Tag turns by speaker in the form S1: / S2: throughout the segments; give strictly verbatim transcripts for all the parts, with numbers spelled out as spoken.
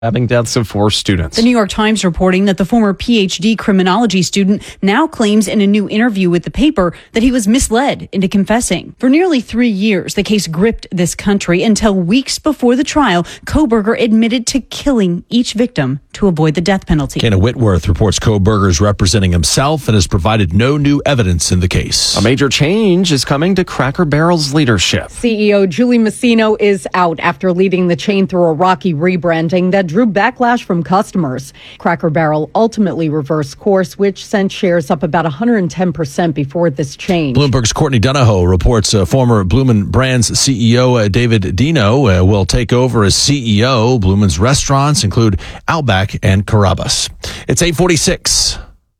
S1: Stabbing deaths of four students.
S2: The New York Times reporting that the former P H D criminology student now claims in a new interview with the paper that he was misled into confessing. For nearly three years, the case gripped this country until weeks before the trial, Kohberger admitted to killing each victim to avoid the death penalty.
S3: Kenna Whitworth reports Kohberger is representing himself and has provided no new evidence in the case.
S1: A major change is coming to Cracker Barrel's leadership.
S4: C E O Julie Masino is out after leading the chain through a rocky rebranding that drew backlash from customers. Cracker Barrel ultimately reversed course, which sent shares up about one hundred ten percent before this change.
S3: Bloomberg's Courtney Donahoe reports uh, former Bloomin' Brands C E O uh, David Dino uh, will take over as C E O. Bloomin's restaurants include Outback and Carrabba's. It's eight forty-six.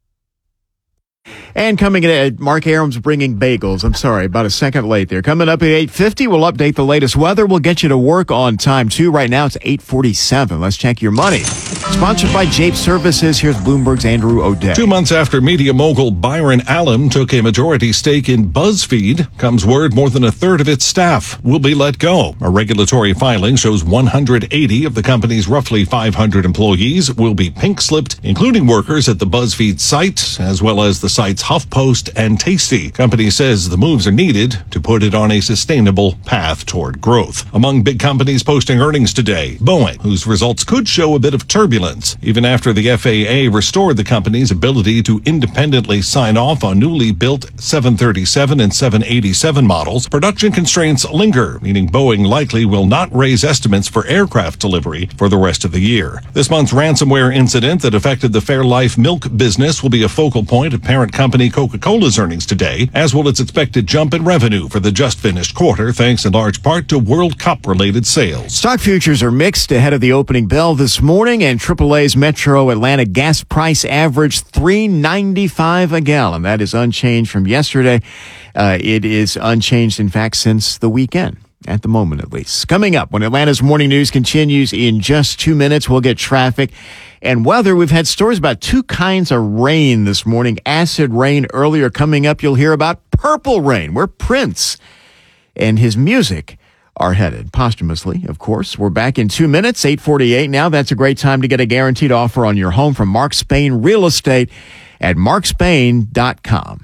S5: And coming in, Mark Arum's bringing bagels. I'm sorry, about a second late there. Coming up at eight fifty, we'll update the latest weather. We'll get you to work on time, too. Right now, it's eight forty-seven. Let's check your money. Sponsored by Jape Services. Here's Bloomberg's Andrew O'Day.
S6: Two months after media mogul Byron Allen took a majority stake in BuzzFeed, comes word more than a third of its staff will be let go. A regulatory filing shows one hundred eighty of the company's roughly five hundred employees will be pink-slipped, including workers at the BuzzFeed site, as well as the site's HuffPost and Tasty. Company says the moves are needed to put it on a sustainable path toward growth. Among big companies posting earnings today, Boeing, whose results could show a bit of turbulence, even after the F A A restored the company's ability to independently sign off on newly built seven thirty-seven and seven eighty-seven models. Production constraints linger, meaning Boeing likely will not raise estimates for aircraft delivery for the rest of the year. This month's ransomware incident that affected the Fairlife milk business will be a focal point of parent company Coca-Cola's earnings today, as will its expected jump in revenue for the just finished quarter, thanks in large part to World Cup-related sales.
S5: Stock futures are mixed ahead of the opening bell this morning, and triple A's Metro Atlanta gas price averaged three ninety-five a gallon. That is unchanged from yesterday. Uh, it is unchanged, in fact, since the weekend. At the moment, at least. Coming up, when Atlanta's Morning News continues in just two minutes, we'll get traffic and weather. We've had stories about two kinds of rain this morning. Acid rain earlier. Coming up, you'll hear about purple rain, where Prince and his music are headed. Posthumously, of course. We're back in two minutes, eight forty-eight now. That's a great time to get a guaranteed offer on your home from Mark Spain Real Estate at mark spain dot com.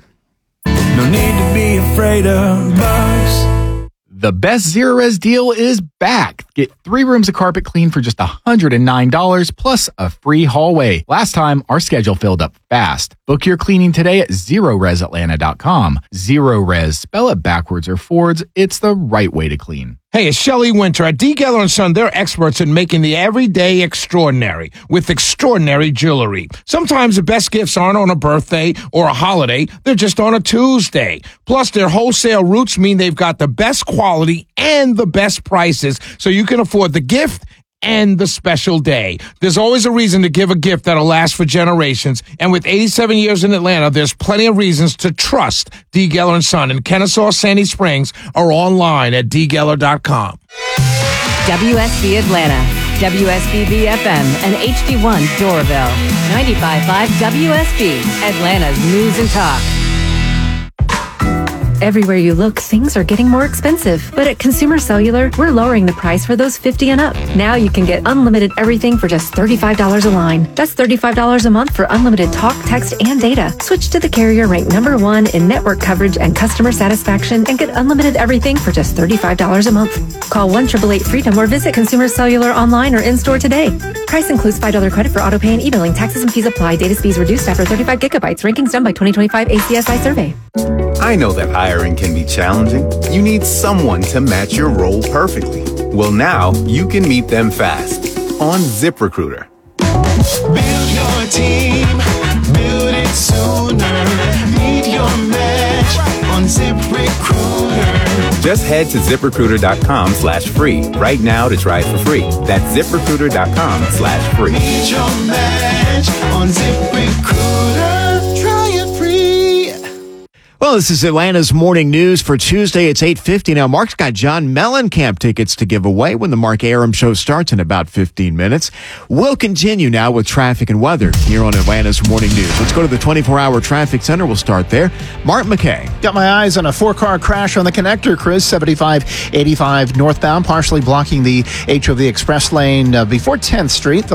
S7: No need to be afraid of bugs.
S8: The best Zerorez deal is back. Get three rooms of carpet clean for just one hundred nine dollars plus a free hallway. Last time, our schedule filled up fast. Book your cleaning today at zerorez atlanta dot com. Zerorez, spell it backwards or forwards. It's the right way to clean.
S9: Hey, it's Shelley Winter. At D. Geller and Son, they're experts in making the everyday extraordinary with extraordinary jewelry. Sometimes the best gifts aren't on a birthday or a holiday. They're just on a Tuesday. Plus, their wholesale routes mean they've got the best quality and the best prices, so you can afford the gift and the special day. There's always a reason to give a gift that'll last for generations. And with eighty-seven years in Atlanta, there's plenty of reasons to trust D. Geller and Son in Kennesaw, Sandy Springs, or online at d geller dot com.
S10: W S B Atlanta, W S B B F M, and H D one Doraville. ninety-five point five W S B, Atlanta's news and talk.
S11: Everywhere you look, things are getting more expensive. But at Consumer Cellular, we're lowering the price for those fifty and up. Now you can get unlimited everything for just thirty-five dollars a line. That's thirty-five dollars a month for unlimited talk, text, and data. Switch to the carrier ranked number one in network coverage and customer satisfaction and get unlimited everything for just thirty-five dollars a month. Call one eight eight eight freedom or visit Consumer Cellular online or in-store today. Price includes five dollars credit for auto pay and e-billing. Taxes and fees apply. Data speeds reduced after thirty-five gigabytes. Rankings done by twenty twenty-five A C S I survey.
S12: I know that hiring can be challenging. You need someone to match your role perfectly. Well, now you can meet them fast on ZipRecruiter.
S7: Build your team, build it sooner. Meet your match on ZipRecruiter.
S12: Just head to ZipRecruiter.com slash free right now to try it for free. That's ZipRecruiter.com slash free.
S7: Meet your match on ZipRecruiter. Try it free.
S5: Well, this is Atlanta's Morning News for Tuesday. It's eight fifty now. Mark's got John Mellencamp tickets to give away when the Mark Aram Show starts in about fifteen minutes. We'll continue now with traffic and weather here on Atlanta's Morning News. Let's go to the twenty-four hour traffic center. We'll start there. Mark McKay.
S13: Got my eyes on a four-car crash on the connector, Chris, seventy-five eighty-five northbound, partially blocking the H O V express lane uh, before tenth Street. The